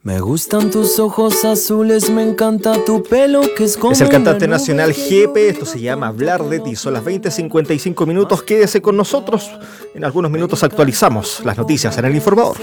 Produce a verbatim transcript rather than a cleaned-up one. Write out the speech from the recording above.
Me gustan tus ojos azules, me encanta tu pelo que es como... Es el cantante nacional Jepe, esto se llama Hablar de ti. Son las veinte cincuenta y cinco minutos, quédese con nosotros. En algunos minutos actualizamos las noticias en El Informador.